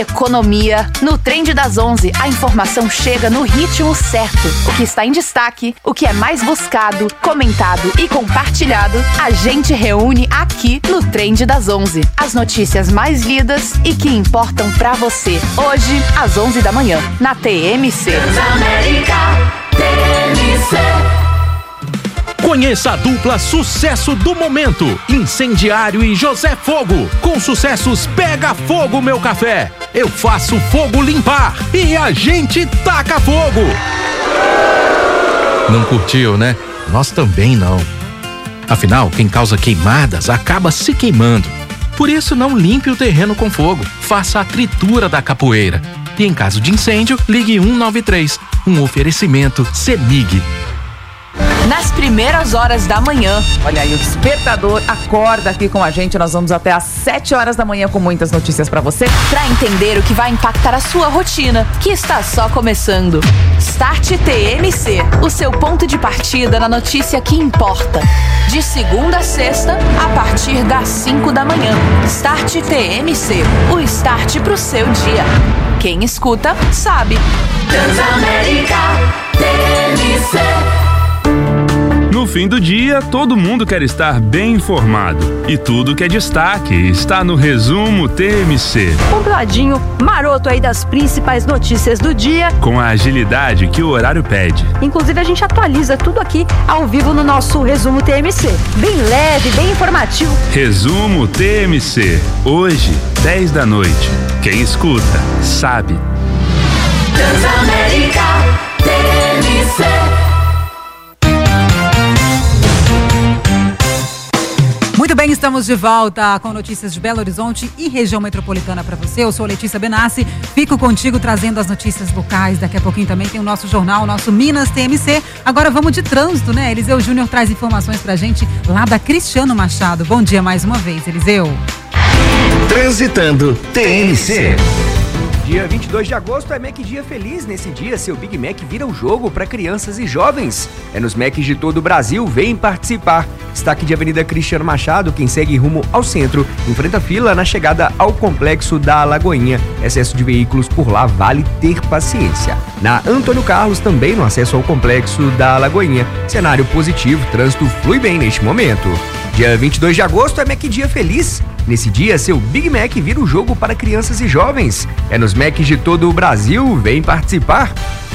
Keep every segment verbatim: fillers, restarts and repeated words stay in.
Economia. No Trend das onze, a informação chega no ritmo certo. O que está em destaque, o que é mais buscado, comentado e compartilhado, a gente reúne aqui no Trend das onze. As notícias mais lidas e que importam pra você. Hoje, às onze da manhã, na T M C. Transamérica T M C. Conheça a dupla sucesso do momento, Incendiário e José Fogo. Com sucessos Pega Fogo Meu Café, Eu Faço Fogo Limpar e A Gente Taca Fogo. Não curtiu, né? Nós também não. Afinal, quem causa queimadas acaba se queimando. Por isso, não limpe o terreno com fogo. Faça a tritura da capoeira. E em caso de incêndio, ligue um nove três. Um oferecimento CEMIG. Nas primeiras horas da manhã. Olha aí, o despertador acorda aqui com a gente. Nós vamos até às sete horas da manhã com muitas notícias pra você. Pra entender o que vai impactar a sua rotina, que está só começando. Start T M C, o seu ponto de partida na notícia que importa. De segunda a sexta, a partir das cinco da manhã. Start T M C, o start pro seu dia. Quem escuta, sabe. Transamérica T M C. No fim do dia, todo mundo quer estar bem informado. E tudo que é destaque está no Resumo T M C. Compladinho, maroto aí das principais notícias do dia. Com a agilidade que o horário pede. Inclusive, a gente atualiza tudo aqui ao vivo no nosso Resumo T M C. Bem leve, bem informativo. Resumo T M C. Hoje, dez da noite. Quem escuta, sabe. Transamérica T M C. Muito bem, estamos de volta com notícias de Belo Horizonte e região metropolitana para você. Eu sou Letícia Benassi, fico contigo trazendo as notícias locais. Daqui a pouquinho também tem o nosso jornal, o nosso Minas T M C. Agora vamos de trânsito, né? Eliseu Júnior traz informações pra gente lá da Cristiano Machado. Bom dia mais uma vez, Eliseu. Transitando T M C. Dia vinte e dois de agosto é Mac Dia Feliz. Nesse dia, seu Big Mac vira o jogo para crianças e jovens. É nos Macs de todo o Brasil, vem participar. Destaque de Avenida Cristiano Machado, quem segue rumo ao centro, enfrenta fila na chegada ao complexo da Lagoinha. Excesso de veículos por lá, vale ter paciência. Na Antônio Carlos, também no acesso ao complexo da Lagoinha. Cenário positivo, trânsito flui bem neste momento. Dia vinte e dois de agosto é Mac Dia Feliz. Nesse dia, seu Big Mac vira o jogo para crianças e jovens. É nos Macs de todo o Brasil, vem participar.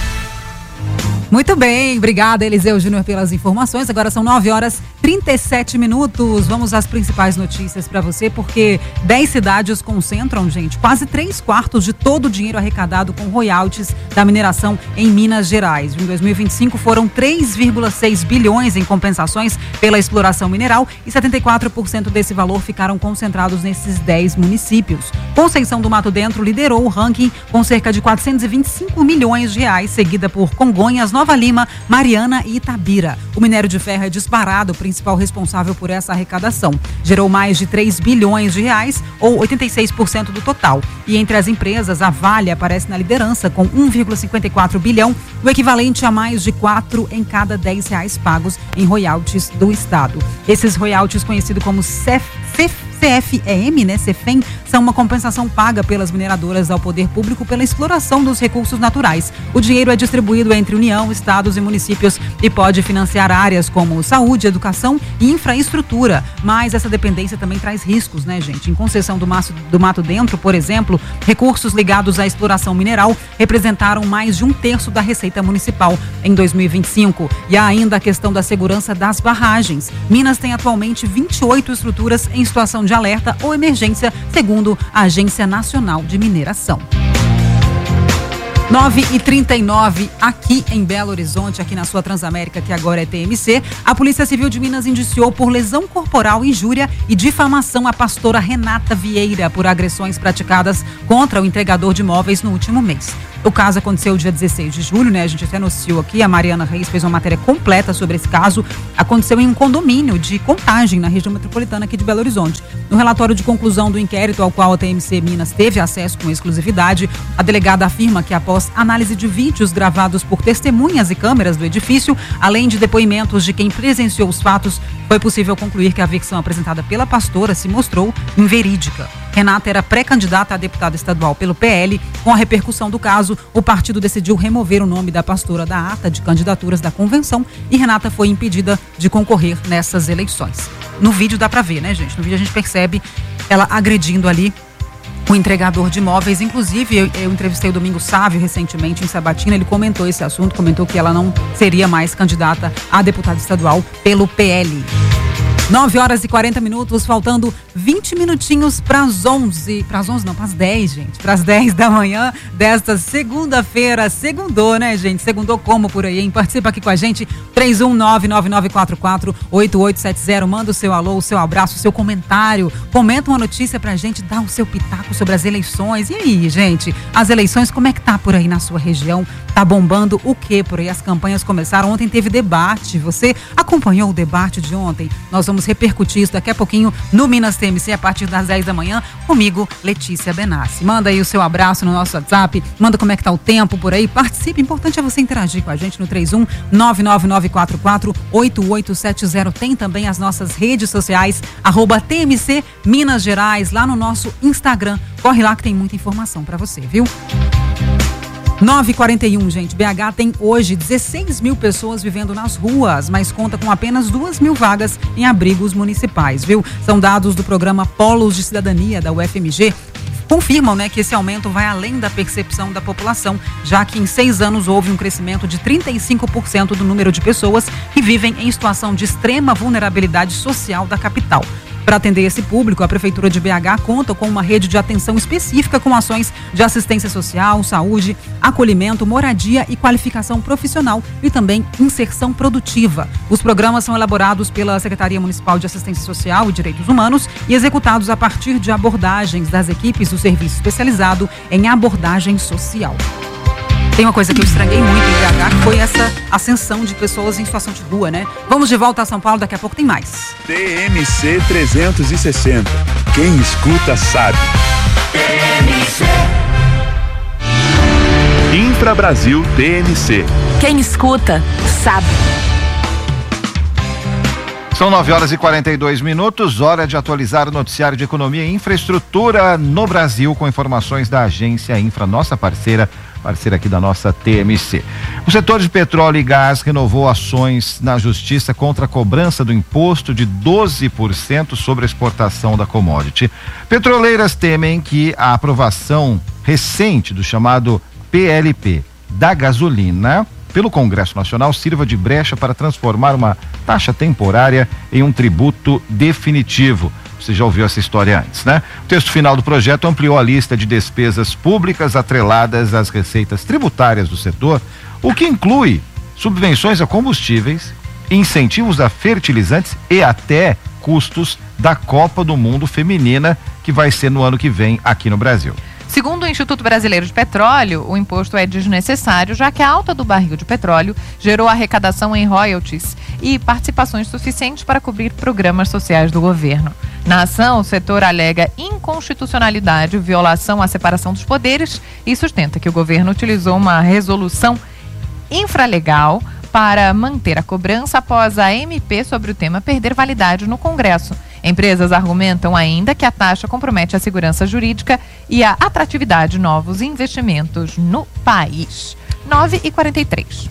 Muito bem, obrigada Eliseu Júnior pelas informações. Agora são nove horas e trinta e sete minutos. Vamos às principais notícias para você, porque dez cidades concentram, gente, quase três quartos de todo o dinheiro arrecadado com royalties da mineração em Minas Gerais. Em dois mil e vinte e cinco foram três vírgula seis bilhões em compensações pela exploração mineral e setenta e quatro por cento desse valor ficaram concentrados nesses dez municípios. Conceição do Mato Dentro liderou o ranking com cerca de quatrocentos e vinte e cinco milhões de reais, seguida por Congonhas, Nova Lima, Mariana e Itabira. O minério de ferro é disparado, o principal responsável por essa arrecadação. Gerou mais de três bilhões de reais, ou oitenta e seis por cento do total. E entre as empresas, a Vale aparece na liderança com um vírgula cinquenta e quatro bilhão, o equivalente a mais de quatro em cada dez reais pagos em royalties do estado. Esses royalties, conhecidos como C E F, C E F C F E M, né, CEFEM, são uma compensação paga pelas mineradoras ao poder público pela exploração dos recursos naturais. O dinheiro é distribuído entre União, estados e municípios e pode financiar áreas como saúde, educação e infraestrutura. Mas essa dependência também traz riscos, né, gente? Em concessão do Mato, do Mato Dentro, por exemplo, recursos ligados à exploração mineral representaram mais de um terço da receita municipal em dois mil e vinte e cinco. E há ainda a questão da segurança das barragens. Minas tem atualmente vinte e oito estruturas em situação de alerta ou emergência, segundo a Agência Nacional de Mineração. nove e trinta e nove, aqui em Belo Horizonte, aqui na sua Transamérica, que agora é T M C, a Polícia Civil de Minas indiciou por lesão corporal, injúria e difamação a pastora Renata Vieira por agressões praticadas contra o entregador de imóveis no último mês. O caso aconteceu dia dezesseis de julho, né? A gente até anunciou aqui, a Mariana Reis fez uma matéria completa sobre esse caso. Aconteceu em um condomínio de Contagem, na região metropolitana aqui de Belo Horizonte. No relatório de conclusão do inquérito, ao qual a T M C Minas teve acesso com exclusividade, a delegada afirma que após análise de vídeos gravados por testemunhas e câmeras do edifício, além de depoimentos de quem presenciou os fatos, foi possível concluir que a versão apresentada pela pastora se mostrou inverídica. Renata era pré-candidata a deputada estadual pelo P L. Com a repercussão do caso, o partido decidiu remover o nome da pastora da ata de candidaturas da convenção e Renata foi impedida de concorrer nessas eleições. No vídeo dá pra ver, né, gente? No vídeo a gente percebe ela agredindo ali o entregador de imóveis. Inclusive, eu, eu entrevistei o Domingos Sávio recentemente em Sabatina, ele comentou esse assunto, comentou que ela não seria mais candidata a deputada estadual pelo P L. nove horas e quarenta minutos, faltando vinte minutinhos para as onze, para as onze não, para as dez, gente, para as dez da manhã desta segunda-feira. Segundou, né, gente? Segundou como por aí, hein? Participa aqui com a gente, três um nove, nove nove quatro quatro, oito oito sete zero, manda o seu alô, o seu abraço, o seu comentário, comenta uma notícia pra gente, dá o seu pitaco sobre as eleições. E aí, gente, as eleições, como é que tá por aí na sua região? Tá bombando o que por aí? As campanhas começaram, ontem teve debate, você acompanhou o debate de ontem? Nós vamos repercutir isso daqui a pouquinho no Minas T M C a partir das dez da manhã, comigo, Letícia Benassi. Manda aí o seu abraço no nosso WhatsApp, manda como é que tá o tempo por aí, participe, importante é você interagir com a gente no três um nove nove nove quatro quatro, oito oito sete zero. Tem também as nossas redes sociais, arroba T M C Minas Gerais, lá no nosso Instagram. Corre lá que tem muita informação pra você, viu? nove e quarenta e um, gente. B H tem hoje dezesseis mil pessoas vivendo nas ruas, mas conta com apenas duas mil vagas em abrigos municipais, viu? São dados do programa Polos de Cidadania da U F M G. Confirmam, né, que esse aumento vai além da percepção da população, já que em seis anos houve um crescimento de trinta e cinco por cento do número de pessoas que vivem em situação de extrema vulnerabilidade social da capital. Para atender esse público, a Prefeitura de B H conta com uma rede de atenção específica com ações de assistência social, saúde, acolhimento, moradia e qualificação profissional e também inserção produtiva. Os programas são elaborados pela Secretaria Municipal de Assistência Social e Direitos Humanos e executados a partir de abordagens das equipes do Serviço Especializado em Abordagem Social. Tem uma coisa que eu estranhei muito em B H, que foi essa ascensão de pessoas em situação de rua, né? Vamos de volta a São Paulo, daqui a pouco tem mais. T M C trezentos e sessenta. Quem escuta sabe. T M C. Infra Brasil T M C. Quem escuta sabe. São nove horas e quarenta e dois minutos, hora de atualizar o noticiário de economia e infraestrutura no Brasil com informações da agência Infra, nossa parceira, parceira aqui da nossa T M C. O setor de petróleo e gás renovou ações na justiça contra a cobrança do imposto de doze por cento sobre a exportação da commodity. Petroleiras temem que a aprovação recente do chamado P L P da gasolina pelo Congresso Nacional sirva de brecha para transformar uma taxa temporária em um tributo definitivo. Você já ouviu essa história antes, né? O texto final do projeto ampliou a lista de despesas públicas atreladas às receitas tributárias do setor, o que inclui subvenções a combustíveis, incentivos a fertilizantes e até custos da Copa do Mundo Feminina, que vai ser no ano que vem aqui no Brasil. Segundo o Instituto Brasileiro de Petróleo, o imposto é desnecessário, já que a alta do barril de petróleo gerou arrecadação em royalties e participações suficientes para cobrir programas sociais do governo. Na ação, o setor alega inconstitucionalidade, violação à separação dos poderes e sustenta que o governo utilizou uma resolução infralegal para manter a cobrança após a M P sobre o tema perder validade no Congresso. Empresas argumentam ainda que a taxa compromete a segurança jurídica e a atratividade de novos investimentos no país. nove e quarenta e três.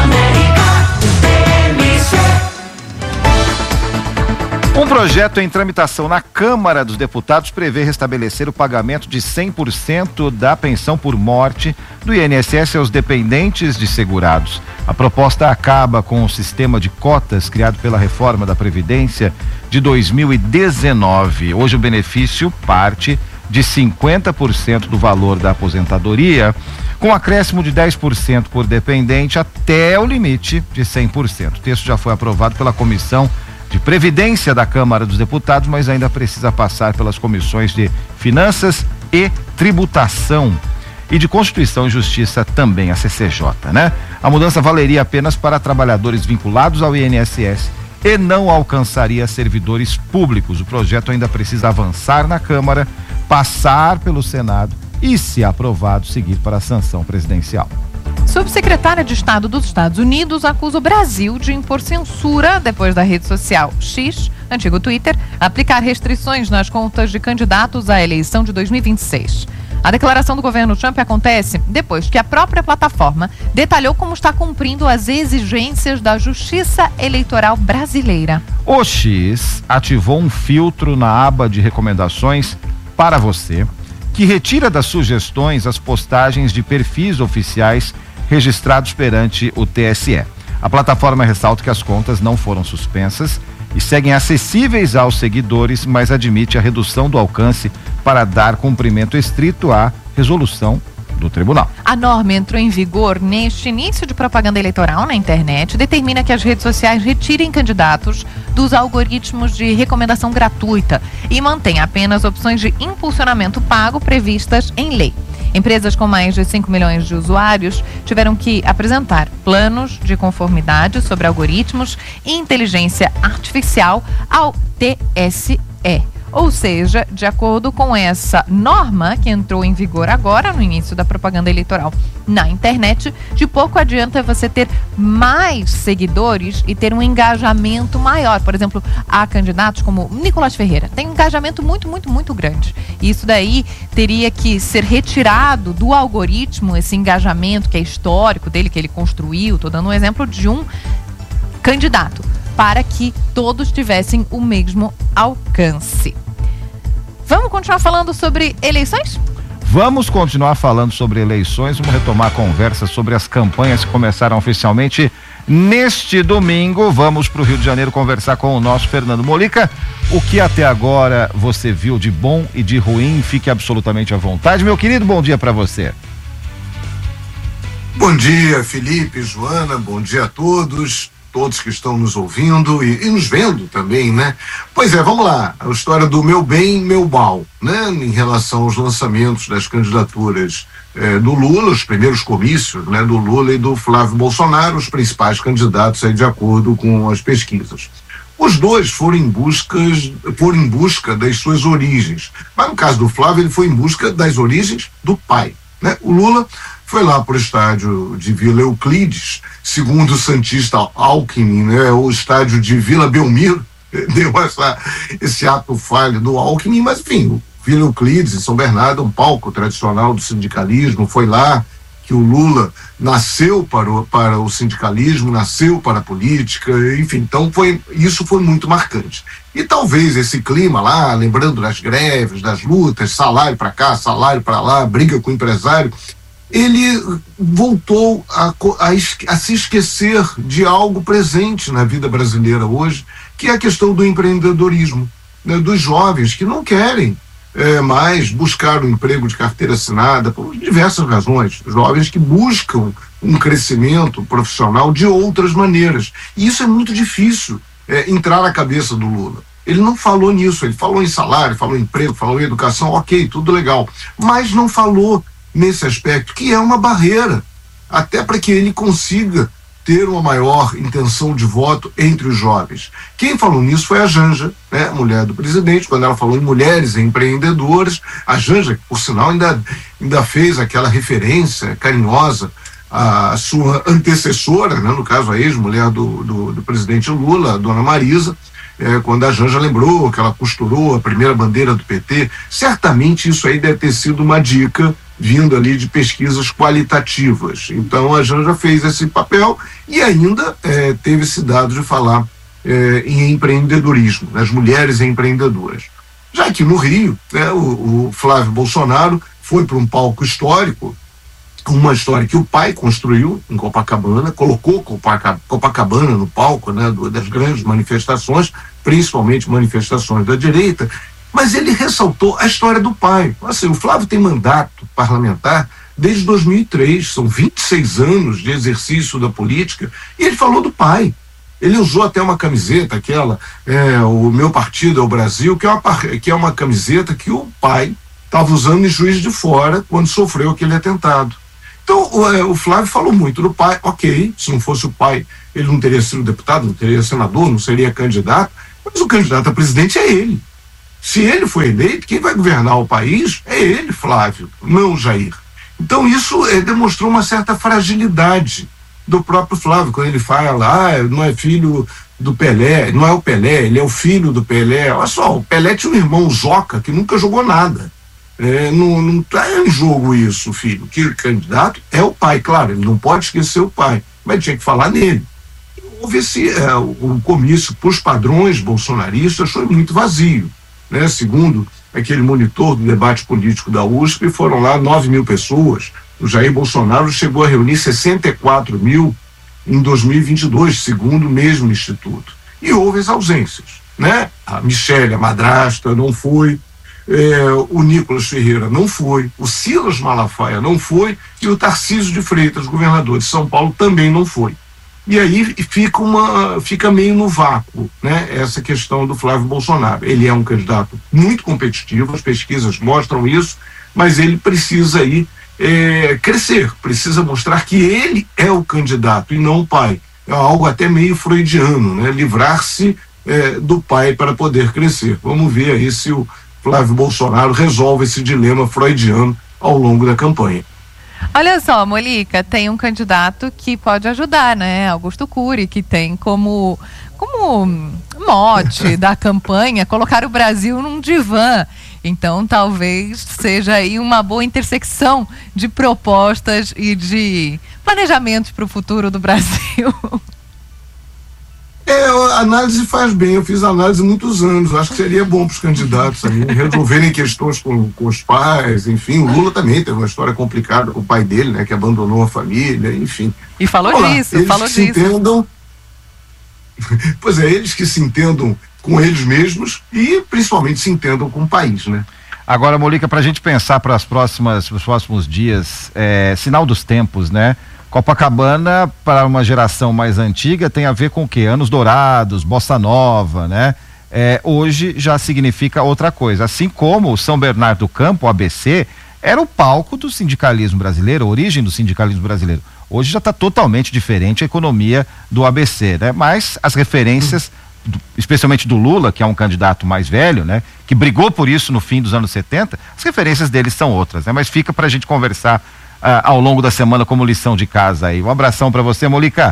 Um projeto em tramitação na Câmara dos Deputados prevê restabelecer o pagamento de cem por cento da pensão por morte do I N S S aos dependentes de segurados. A proposta acaba com o sistema de cotas criado pela reforma da Previdência de dois mil e dezenove. Hoje o benefício parte de cinquenta por cento do valor da aposentadoria, com acréscimo de dez por cento por dependente até o limite de cem por cento. O texto já foi aprovado pela Comissão de Previdência da Câmara dos Deputados, mas ainda precisa passar pelas comissões de Finanças e Tributação e de Constituição e Justiça também, a C C J, né? A mudança valeria apenas para trabalhadores vinculados ao I N S S e não alcançaria servidores públicos. O projeto ainda precisa avançar na Câmara, passar pelo Senado e, se aprovado, seguir para a sanção presidencial. subsecretária de Estado dos Estados Unidos acusa o Brasil de impor censura depois da rede social X, antigo Twitter, aplicar restrições nas contas de candidatos à eleição de dois mil e vinte e seis. A declaração do governo Trump acontece depois que a própria plataforma detalhou como está cumprindo as exigências da Justiça Eleitoral brasileira. O X ativou um filtro na aba de recomendações para você, que retira das sugestões as postagens de perfis oficiais registrados perante o T S E. A plataforma ressalta que as contas não foram suspensas e seguem acessíveis aos seguidores, mas admite a redução do alcance para dar cumprimento estrito à resolução do tribunal. A norma entrou em vigor neste início de propaganda eleitoral na internet, determina que as redes sociais retirem candidatos dos algoritmos de recomendação gratuita e mantém apenas opções de impulsionamento pago previstas em lei. Empresas com mais de cinco milhões de usuários tiveram que apresentar planos de conformidade sobre algoritmos e inteligência artificial ao T S E. Ou seja, de acordo com essa norma que entrou em vigor agora no início da propaganda eleitoral na internet, de pouco adianta você ter mais seguidores e ter um engajamento maior. Por exemplo, há candidatos como Nicolás Ferreira, tem um engajamento muito, muito, muito grande. E isso daí teria que ser retirado do algoritmo, esse engajamento que é histórico dele, que ele construiu. Estou dando um exemplo de um candidato, para que todos tivessem o mesmo alcance. Vamos continuar falando sobre eleições? Vamos continuar falando sobre eleições, vamos retomar a conversa sobre as campanhas que começaram oficialmente neste domingo. Vamos para o Rio de Janeiro conversar com o nosso Fernando Molica. O que até agora você viu de bom e de ruim, fique absolutamente à vontade. Meu querido, bom dia para você. Bom dia, Felipe, Joana, bom dia a todos. Todos que estão nos ouvindo e, e nos vendo também, né? Pois é, vamos lá, a história do meu bem, meu mal, né? Em relação aos lançamentos das candidaturas eh, do Lula, os primeiros comícios, né? Do Lula e do Flávio Bolsonaro, os principais candidatos aí de acordo com as pesquisas. Os dois foram em busca, foram em busca das suas origens, mas no caso do Flávio ele foi em busca das origens do pai, né? O Lula foi lá para o estádio de Vila Euclides, segundo o santista Alckmin, né, o estádio de Vila Belmiro, deu essa, esse ato falho do Alckmin, mas enfim, o Vila Euclides, em São Bernardo, um palco tradicional do sindicalismo, foi lá que o Lula nasceu para o, para o sindicalismo, nasceu para a política, enfim, então foi, isso foi muito marcante. E talvez esse clima lá, lembrando das greves, das lutas, salário para cá, salário para lá, briga com o empresário, ele voltou a, a, a se esquecer de algo presente na vida brasileira hoje, que é a questão do empreendedorismo, né, dos jovens que não querem é, mais buscar um emprego de carteira assinada por diversas razões, jovens que buscam um crescimento profissional de outras maneiras. E isso é muito difícil é, entrar na cabeça do Lula. Ele não falou nisso, ele falou em salário, falou em emprego, falou em educação, ok, tudo legal, mas não falou nesse aspecto, que é uma barreira, até para que ele consiga ter uma maior intenção de voto entre os jovens. Quem falou nisso foi a Janja, né, mulher do presidente, quando ela falou em mulheres empreendedoras. A Janja, por sinal, ainda, ainda fez aquela referência carinhosa à sua antecessora, né, no caso a ex-mulher do, do, do presidente Lula, a dona Marisa, é, quando a Janja lembrou que ela costurou a primeira bandeira do P T. Certamente isso aí deve ter sido uma dica vindo ali de pesquisas qualitativas. Então a Janja fez esse papel e ainda é, teve esse dado de falar é, em empreendedorismo, nas mulheres empreendedoras. Já que no Rio, né, o, o Flávio Bolsonaro foi para um palco histórico, uma história que o pai construiu em Copacabana, colocou Copacabana no palco, né, do, das grandes manifestações, principalmente manifestações da direita, mas ele ressaltou a história do pai. Assim, o Flávio tem mandato parlamentar desde dois mil e três, são vinte e seis anos de exercício da política, e ele falou do pai. Ele usou até uma camiseta, aquela, é, o meu partido é o Brasil, que é uma, que é uma camiseta que o pai estava usando em Juiz de Fora quando sofreu aquele atentado. Então, o, é, o Flávio falou muito do pai, ok, se não fosse o pai, ele não teria sido deputado, não teria senador, não seria candidato, mas o candidato a presidente é ele. Se ele for eleito, quem vai governar o país é ele, Flávio, não Jair. Então isso é, demonstrou uma certa fragilidade do próprio Flávio, quando ele fala, ah, não é filho do Pelé, não é o Pelé, ele é o filho do Pelé. Olha só, o Pelé tinha um irmão, o Joca, que nunca jogou nada. É, não está em jogo isso, filho. Que o candidato é o pai, claro, ele não pode esquecer o pai, mas tinha que falar nele. Houve esse, é, o comício, por os padrões bolsonaristas, foi muito vazio, né? Segundo aquele monitor do debate político da U S P, foram lá nove mil pessoas. O Jair Bolsonaro chegou a reunir sessenta e quatro mil em dois mil e vinte e dois, segundo o mesmo instituto. E houve as ausências, né? A Michele, a madrasta, não foi. É, o Nicolas Ferreira não foi, o Silas Malafaia não foi e o Tarcísio de Freitas, governador de São Paulo, também não foi. E aí fica, uma, fica meio no vácuo, né, essa questão do Flávio Bolsonaro. Ele é um candidato muito competitivo, as pesquisas mostram isso, mas ele precisa aí é, crescer, precisa mostrar que ele é o candidato e não o pai. É algo até meio freudiano, né, livrar-se é, do pai para poder crescer. Vamos ver aí se o Flávio Bolsonaro resolve esse dilema freudiano ao longo da campanha. Olha só, Molica, tem um candidato que pode ajudar, né? Augusto Cury, que tem como, como mote da campanha colocar o Brasil num divã. Então, talvez seja aí uma boa intersecção de propostas e de planejamentos para o futuro do Brasil. É, a análise faz bem, eu fiz análise há muitos anos, acho que seria bom para os candidatos também resolverem questões com, com os pais, enfim, o Lula também teve uma história complicada com o pai dele, né, que abandonou a família, enfim. E falou Olá, disso, eles falou que se disso. Entendam, pois é, eles que se entendam com eles mesmos e principalmente se entendam com o país, né? Agora, Molica, para a gente pensar para as próximas, os próximos dias, é, sinal dos tempos, né? Copacabana, para uma geração mais antiga, tem a ver com o quê? Anos dourados, bossa nova, né? É, hoje já significa outra coisa. Assim como o São Bernardo do Campo, o A B C, era o palco do sindicalismo brasileiro, a origem do sindicalismo brasileiro. Hoje já está totalmente diferente a economia do A B C, né? Mas as referências, do, especialmente do Lula, que é um candidato mais velho, né? Que brigou por isso no fim dos anos setenta, as referências deles são outras, né? Mas fica para a gente conversar Uh, ao longo da semana como lição de casa aí. Um abração para você, Molica.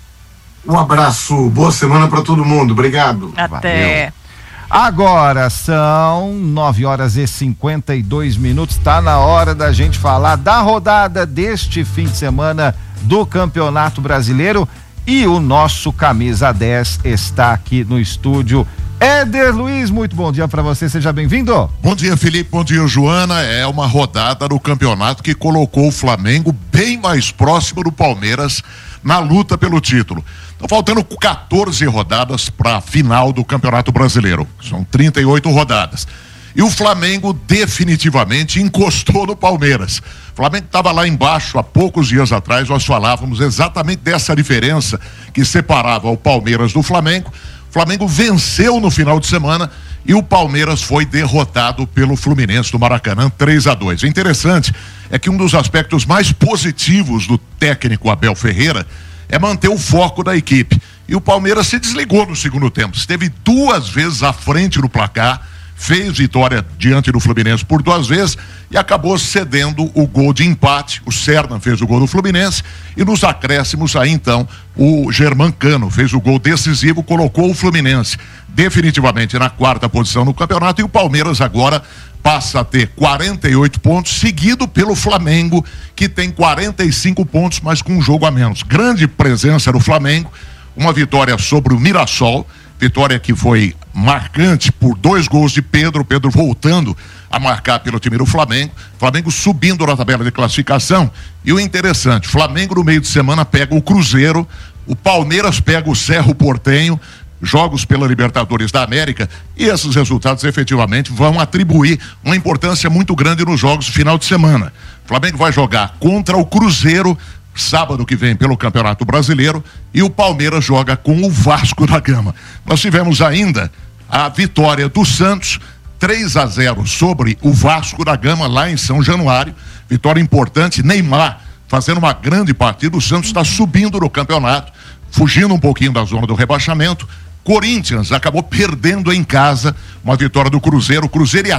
Um abraço, boa semana para todo mundo, obrigado. Até. Valeu. Agora são nove horas e cinquenta e dois minutos, tá na hora da gente falar da rodada deste fim de semana do Campeonato Brasileiro e o nosso camisa dez está aqui no estúdio. Éder Luiz, muito bom dia para você, seja bem-vindo. Bom dia, Felipe, bom dia, Joana. É uma rodada do campeonato que colocou o Flamengo bem mais próximo do Palmeiras na luta pelo título. Estão faltando quatorze rodadas para a final do Campeonato Brasileiro, são trinta e oito rodadas. E o Flamengo definitivamente encostou no Palmeiras. O Flamengo estava lá embaixo há poucos dias atrás, nós falávamos exatamente dessa diferença que separava o Palmeiras do Flamengo. O Flamengo venceu no final de semana e o Palmeiras foi derrotado pelo Fluminense do Maracanã três a dois. O interessante é que um dos aspectos mais positivos do técnico Abel Ferreira é manter o foco da equipe. E o Palmeiras se desligou no segundo tempo, esteve duas vezes à frente no placar, fez vitória diante do Fluminense por duas vezes e acabou cedendo o gol de empate. O Serna fez o gol do Fluminense e nos acréscimos aí então o Germancano fez o gol decisivo, colocou o Fluminense definitivamente na quarta posição no campeonato e o Palmeiras agora passa a ter quarenta e oito pontos, seguido pelo Flamengo, que tem quarenta e cinco pontos, mas com um jogo a menos. Grande presença do Flamengo, uma vitória sobre o Mirassol, vitória que foi marcante por dois gols de Pedro, Pedro voltando a marcar pelo time do Flamengo, Flamengo subindo na tabela de classificação. E o interessante, Flamengo no meio de semana pega o Cruzeiro, o Palmeiras pega o Cerro Porteño, jogos pela Libertadores da América, e esses resultados efetivamente vão atribuir uma importância muito grande nos jogos do final de semana. O Flamengo vai jogar contra o Cruzeiro sábado que vem pelo Campeonato Brasileiro e o Palmeiras joga com o Vasco da Gama. Nós tivemos ainda a vitória do Santos três a zero sobre o Vasco da Gama lá em São Januário, vitória importante. Neymar fazendo uma grande partida, o Santos está subindo no campeonato, fugindo um pouquinho da zona do rebaixamento. Corinthians acabou perdendo em casa, uma vitória do Cruzeiro, o Cruzeiro e a